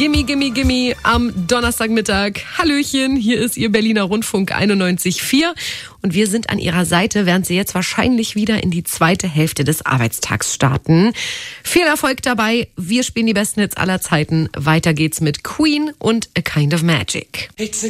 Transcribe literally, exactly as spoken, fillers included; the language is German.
Gimme, gimme, gimme am Donnerstagmittag. Hallöchen, hier ist Ihr Berliner Rundfunk einundneunzig Komma vier und wir sind an Ihrer Seite, während Sie jetzt wahrscheinlich wieder in die zweite Hälfte des Arbeitstags starten. Viel Erfolg dabei, wir spielen die besten Hits aller Zeiten. Weiter geht's mit Queen und A Kind of Magic. It's